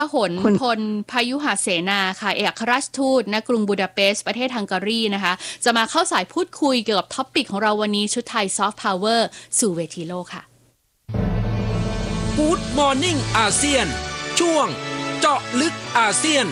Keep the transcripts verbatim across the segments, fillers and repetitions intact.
หนพลพยุหเสนาค่ะเอกอัครราชทูตณกรุงบูดาเปสต์ประเทศฮังการีนะคะจะมาเข้าสายพูดคุยเกี่ยวกับท็อปปิกของเราวันนี้ชุดไทยซอฟต์พาวเวอร์สู่เวทีโลกค่ะ Good Morning อาเซียนช่วงเจาะลึกอาเซียน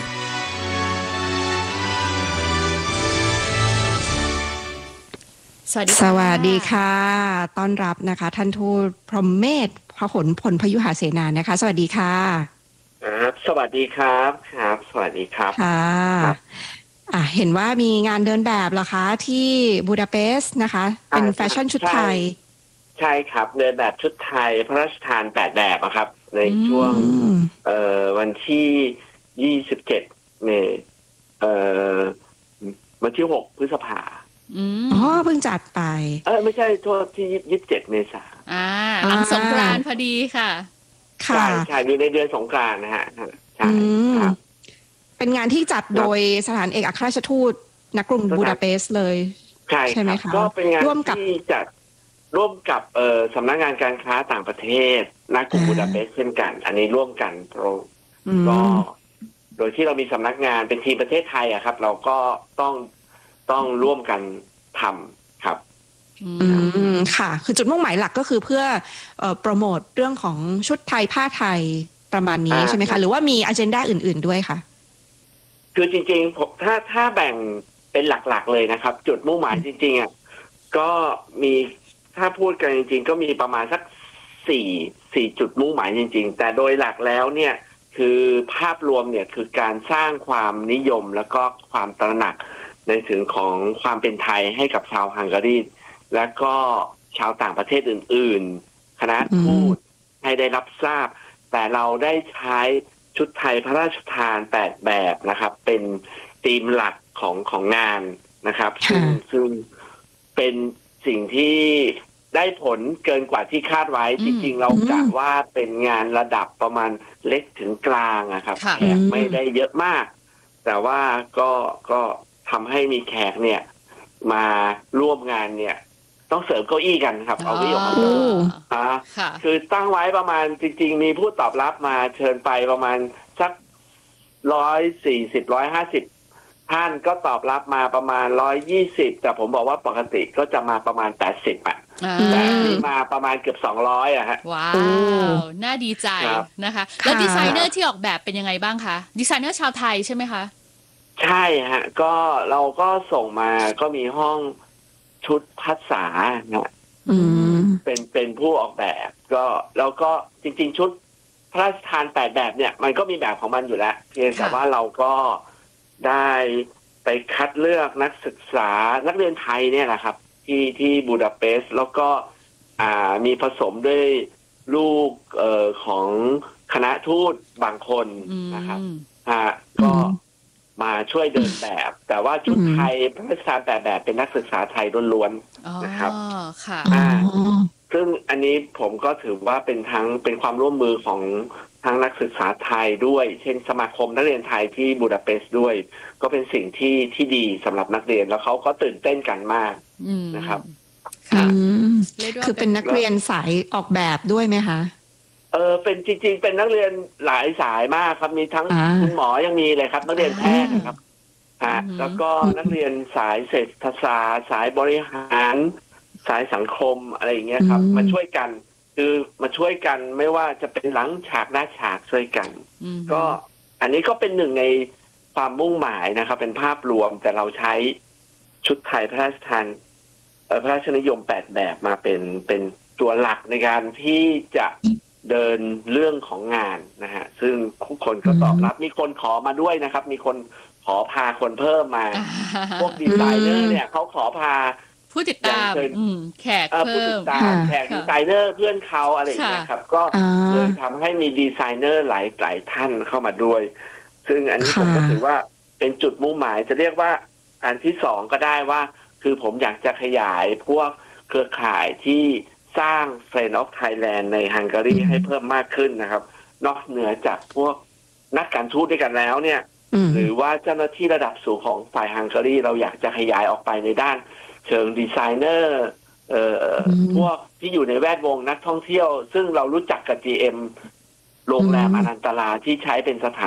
สวัสดีสวัสดีค่ะต้อนรับนะคะท่านทูตพรหมเมธพหลพลพยุหเสนานะคะสวัสดีค่ะครับสวัสดีครับครับสวัสดีครับค่ะอ่ะเห็นว่ามีงานเดินแบบเหรอคะที่บูดาเปสต์นะคะเป็นแฟชั่นชุดไทยใช่ครับเดินแบบชุดไทยพระราชทานแปดแบบครับในช่วงเอ่อวันที่ยี่สิบเจ็ดเมษเอ่อวันที่หกพฤษภาอ๋อเพิ่งจัดไปเออไม่ใช่โทษที่ยี่สิบเจ็ดเมษาอ่าหลังสงกรานต์พอดีค่ะใช่ใช่อยู่ในเดือนสงกรานต์นะฮะใช่ครับเป็นงานที่จัดโดยสถานเอกอัครราชทูตณกรุงบูดาเปสต์เลยใช่ใช่ไหมคะก็เป็นงานที่จัดร่วมกับเอ่อสำนักงานการค้าต่างประเทศณกรุงบูดาเปสต์เช่นกันอันนี้ร่วมกันก็โดยที่เรามีสำนักงานเป็นทีมประเทศไทยอะครับเราก็ต้องต้องร่วมกันทำครับอืมค่ะคือจุดมุ่งหมายหลักก็คือเพื่อเอ่อโปรโมทเรื่องของชุดไทยผ้าไทยประมาณนี้ใช่ไหมคะหรือว่ามีอเจนดาอื่นๆด้วยค่ะคือจริงๆผมถ้าถ้าแบ่งเป็นหลักๆเลยนะครับจุดมุ่งหมายจริงๆอ่ะก็มีถ้าพูดกันจริงๆก็มีประมาณสักสี่สี่จุดมุ่งหมายจริงๆแต่โดยหลักแล้วเนี่ยคือภาพรวมเนี่ยคือการสร้างความนิยมแล้วก็ความตระหนักในถึงของความเป็นไทยให้กับชาวฮังการีและก็ชาวต่างประเทศอื่นๆคณะทูตให้ได้รับทราบแต่เราได้ใช้ชุดไทยพระราชทานแปดแบบนะครับเป็นธีมหลักของของงานนะครับซึ่งซึ่งเป็นสิ่งที่ได้ผลเกินกว่าที่คาดไว้จริงๆเรากะว่าเป็นงานระดับประมาณเล็กถึงกลางนะครับแขกไม่ได้เยอะมากแต่ว่าก็ก็ทำให้มีแขกเนี่ยมาร่วมงานเนี่ยต้องเสริมเก้าอี้กันครับเอาเก้าอี้ออกมาเสริมอ่าคือตั้งไว้ประมาณจริงๆมีผู้ตอบรับมาเชิญไปประมาณสักร้อยสี่สิบร้อยห้าสิบท่านก็ตอบรับมาประมาณร้อยยี่สิบแต่ผมบอกว่าปกติก็จะมาประมาณแปดสิบอ่ะแต่ที่มาประมาณเกือบสองร้อยอ่ะฮะว้าวน่าดีใจนะคะแล้วดีไซเนอร์ที่ออกแบบเป็นยังไงบ้างคะดีไซเนอร์ชาวไทยใช่ไหมคะใช่ฮะก็เราก็ส่งมาก็มีห้องชุดภาษานะเป็นเป็นผู้ออกแบบก็แล้วก็จริงๆชุดพระราชทานแปดแบบเนี่ยมันก็มีแบบของมันอยู่แล้วเพียงแต่ว่าเราก็ได้ไปคัดเลือกนักศึกษานักเรียนไทยเนี่ยแหละครับที่ที่บูดาเปสต์แล้วก็อ่ามีผสมด้วยลูกเอ่อของคณะทูตบางคนนะครับฮะก็มาช่วยเดินแบบแต่ว่าชุดไทยพระราชทานแปดแบบเป็นนักศึกษาไทยล้วนๆนะครับค่ะซึ่งอันนี้ผมก็ถือว่าเป็นทั้งเป็นความร่วมมือของทั้งนักศึกษาไทยด้วยเช่นสมาคมนักเรียนไทยที่บูดาเปสต์ด้วยก็เป็นสิ่งที่ที่ดีสำหรับนักเรียนแล้วเขาก็ตื่นเต้นกันมากนะครับคือเป็นนักเรียนสายออกแบบด้วยไหมคะเออเป็นจริงๆเป็นนักเรียนหลายสายมากครับมีทั้งคุณหมอยังมีเลยครับนักเรียนแพทย์นะครับฮะแล้วก็นักเรียนสายเศรษฐศาสตร์สายบริหารสายสังคมอะไรอย่างเงี้ยครับมาช่วยกันคือมาช่วยกันไม่ว่าจะเป็นหลังฉากหน้าฉากช่วยกันก็อันนี้ก็เป็นหนึ่งในความมุ่งหมายนะครับเป็นภาพรวมแต่เราใช้ชุดไทยพระราชทานพระราชนิยมแปดแบบมาเป็นเป็นตัวหลักในการที่จะเดินเรื่องของงานนะฮะซึ่งทุกคนก็ตอบรับมีคนขอมาด้วยนะครับมีคนขอพาคนเพิ่มมาพวกดีไซเนอร์เนี่ยเขาขอพาผู้ติดตามแขกเพิ่มแขกดีไซเนอร์เพื่อนเขาอะไรอย่างเงี้ยครับก็เลยทำให้มีดีไซเนอร์หลายหลายท่านเข้ามาด้วยซึ่งอันนี้ผมก็ถือว่าเป็นจุดมุ่งหมายจะเรียกว่าอันที่สองก็ได้ว่าคือผมอยากจะขยายพวกเครือข่ายที่สร้าง Friend of Thailand ในฮังการีให้เพิ่มมากขึ้นนะครับนอกเหนือจากพวกนักการทูตด้วยกันแล้วเนี่ยหรือว่าเจ้าหน้าที่ระดับสูงของฝ่ายฮังการีเราอยากจะขยายออกไปในด้านเชิงดีไซเนอร์เอ่อพวกที่อยู่ในแวดวงนักท่องเที่ยวซึ่งเรารู้จักกับ จี เอ็ม โรงแรมอนันตราที่ใช้เป็นสถาน